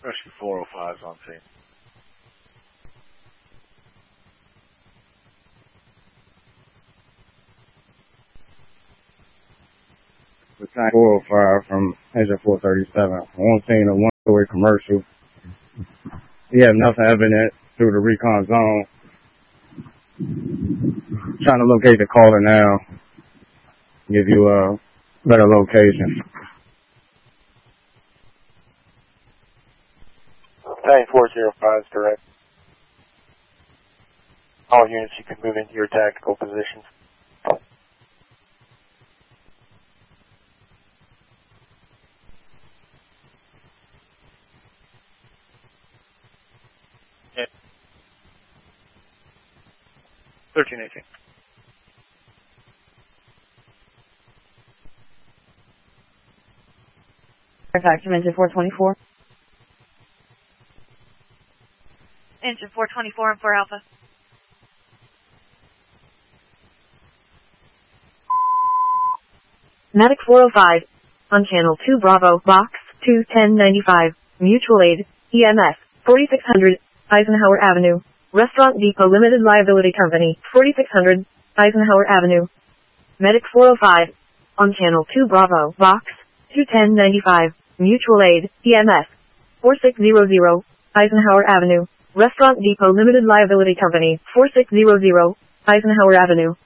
Rescue 405's on scene. Battalion 405 from Engine 437. On scene of one-story commercial. We have nothing evident through the recon zone. Trying to locate the caller now. Give you a better location. Battalion 405 is direct. All units, you can move into your tactical positions. Yeah. 1318. Contact from Engine 424. Engine 424 and 4 Alpha. Medic 405 on channel 2 Bravo, box 21095, mutual aid, EMS, 4600, Eisenhower Avenue, Restaurant Depot Limited Liability Company, 4600, Eisenhower Avenue. Medic 405 on channel 2 Bravo, box 21095, mutual aid, EMS, 4600, Eisenhower Avenue, Restaurant Depot Limited Liability Company, 4600, Eisenhower Avenue.